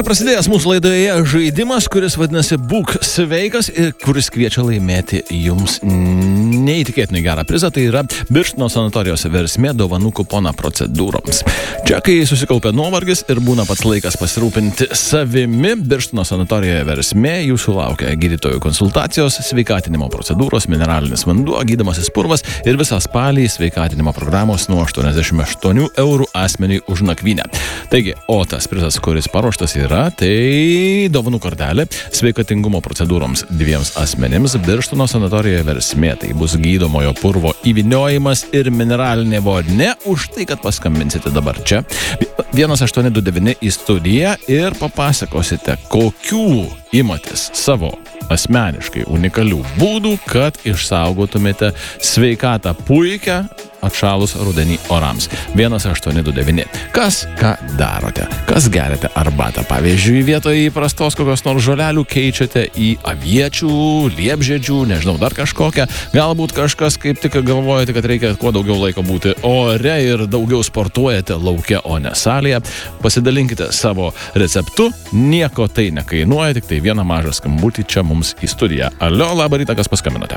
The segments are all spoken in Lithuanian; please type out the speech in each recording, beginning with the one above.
Yra prasidėjęs mūsų laidoje žaidimas, kuris vadinasi Būk sveikas ir kuris kviečia laimėti jums neįtikėtinai gerą prizą. Tai yra Birštono sanatorijos versmė dovanų kuponą procedūroms. Čia, kai susikaupia nuovargis ir būna pats laikas pasirūpinti savimi, Birštono sanatorijoje versmė jūsų laukia gydytojų konsultacijos, sveikatinimo procedūros, mineralinis vanduo, gydomasis purvas ir visą spalį sveikatinimo programos nuo 88 eurų asmeniui už nakvynę. Taigi, o tas prizas, kuris paruoštas yra, tai dovanų kortelė sveikatingumo procedūroms 2 asmenims Birštono sanatorijoje versmė. Tai bus gydomojo purvo įvyniojimas ir mineralinė vodinė. Už tai, kad paskambinsite dabar čia 1829 į studiją ir papasakosite, kokių imatės savo asmeniškai unikalių būdų, kad išsaugotumėte sveikatą puikią atšalus rudenį orams. 1829. Kas ką darote? Kas geriate arbatą? Pavyzdžiui, vietoj įprastos kokios nors žolelių keičiate į aviečių, liepžiedžių, nežinau, dar kažkokią. Galbūt kažkas kaip tik galvojate, kad reikia kuo daugiau laiko būti ore ir daugiau sportuojate lauke, o ne salėje. Pasidalinkite savo receptu. Nieko tai nekainuoja, tik tai vieną mažą skambutį čia mums į studiją. Alio, labą rytą, kas paskambinote?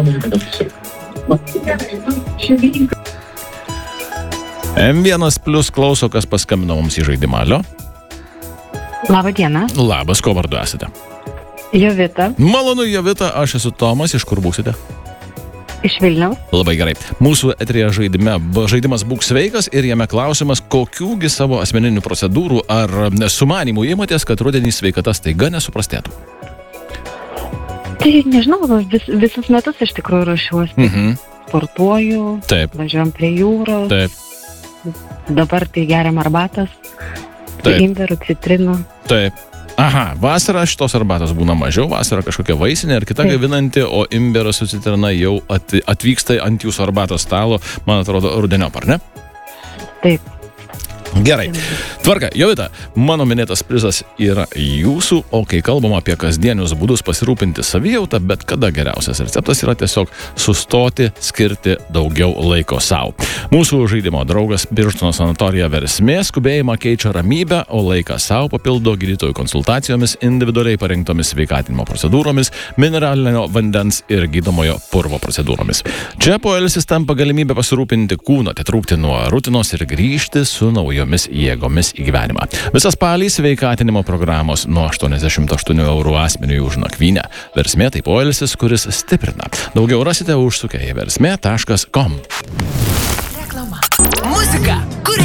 M1 plus klauso, kas paskambino mums į žaidimą. Alio? Labą dieną. Labas, ko vardu esate? Jovita. Malonu, Jovita, aš esu Tomas, iš kur būsite? Iš Vilniaus. Labai gerai. Mūsų eteryje žaidimas Būk sveikas ir jame klausimas, kokiųgi savo asmeninių procedūrų ar sumanymų imatės, kad rudenį sveikata staiga nesuprastėtų? Tai nežinau, visus metus iš tikrųjų ruošiuosi. Sportuoju, Taip. Važiuojam prie jūros. Taip. Dabar tai geriam arbatas. Taip. Imberų, citrinų. Taip. Aha, vasarą šitos arbatos būna mažiau, vasarą kažkokia vaisinė ar kita gaminanti, o imberas su citrina jau atvyksta ant jūsų arbatos stalo, man atrodo, rudeniop, ar ne? Taip. Gerai. Tvarka, Jovita, mano minėtas prizas yra jūsų, o kai kalbam apie kasdienius būdus pasirūpinti savijautą, bet kada geriausias receptas yra tiesiog sustoti, skirti daugiau laiko savo. Mūsų žaidimo draugas Birštono sanatorija versmė skubėjimą keičia ramybę, o laiką savo papildo gydytojų konsultacijomis, individualiai parinktomis sveikatinimo procedūromis, mineralinio vandens ir gydomojo purvo procedūromis. Čia poilsis tampa galimybė pasirūpinti kūno, atitrūkti nuo rutinos ir grįžti su naujomis jėgomis į gyvenimą. Visas spalį sveikatinimo programos nuo 88 eurų asmeniui už nakvynę. Versmė tai poilsis, kuris stiprina. Daugiau rasite užsukę į versmė.com. Reklama. Muzika.